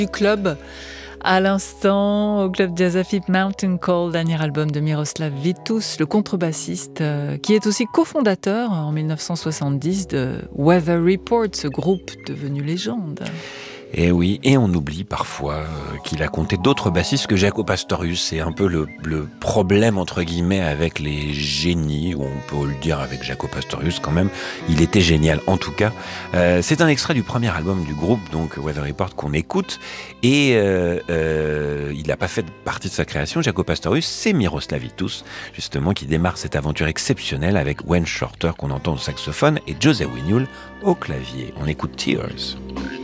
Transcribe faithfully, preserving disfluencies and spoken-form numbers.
Du club, à l'instant, au club jazz à Philippe Mountain Call, dernier album de Miroslav Vitous, le contrebassiste, euh, qui est aussi cofondateur en mille neuf cent soixante-dix de Weather Report, ce groupe devenu légende. Et oui, et on oublie parfois euh, qu'il a compté d'autres bassistes que Jaco Pastorius. C'est un peu le, le problème, entre guillemets, avec les génies, ou on peut le dire avec Jaco Pastorius quand même. Il était génial, en tout cas. Euh, c'est un extrait du premier album du groupe, donc Weather Report, qu'on écoute. Et euh, euh, il n'a pas fait partie de sa création, Jaco Pastorius, c'est Miroslav Vitous, justement, qui démarre cette aventure exceptionnelle avec Wayne Shorter, qu'on entend au saxophone, et José Winiul au clavier. On écoute Tears.